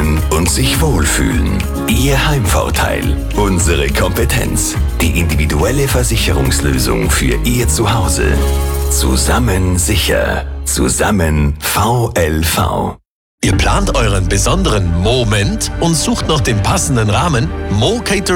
Entspannen und sich wohlfühlen. Ihr Heimvorteil. Unsere Kompetenz. Die individuelle Versicherungslösung für Ihr Zuhause. Zusammen sicher. Zusammen VLV. Ihr plant euren besonderen Moment und sucht noch den passenden Rahmen? Mo Catering